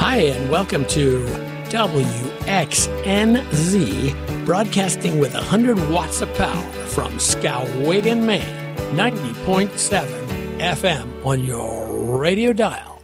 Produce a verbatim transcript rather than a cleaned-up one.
Hi, and welcome to W X N Z, broadcasting with one hundred watts of power from Skowhegan, Maine, ninety point seven F M on your radio dial.